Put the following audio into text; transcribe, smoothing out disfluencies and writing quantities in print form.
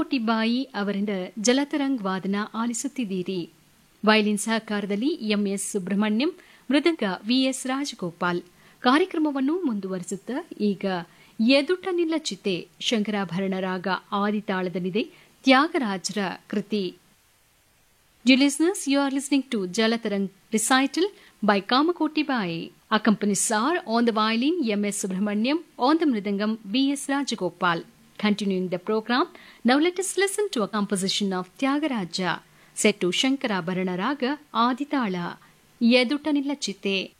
ಕಾಮಕೋಟಿ ಬಾಯಿ ಅವರಿಂದ ಜಲತರಂಗ್ ವಾದನ ಆಲಿಸುತ್ತಿದ್ದೀರಿ. ವಯಲಿನ್ ಸಹಕಾರದಲ್ಲಿ ಎಂಎಸ್ ಸುಬ್ರಹ್ಮಣ್ಯಂ, ಮೃದಂಗ ವಿಎಸ್ ರಾಜಗೋಪಾಲ್. ಕಾರ್ಯಕ್ರಮವನ್ನು ಮುಂದುವರಿಸುತ್ತಾ ಈಗ ಎದುಟನಿಲ್ಲ ಚಿತೆ ಶಂಕರಾಭರಣ ರಾಗ ಆದಿತಾಳದಲ್ಲಿದೆ, ತ್ಯಾಗರಾಜರ ಕೃತಿ. Dear listeners, you are listening to Jalatarang recital by Kamakoti Bai. Accompanies are on the violin M.S. Subramaniam, on the mridangam B.S. Rajagopal. Continuing the program, now let us listen to a composition of Tyagaraja, set to Shankarabharana Raga Aditala, Yedutanilla Chitte.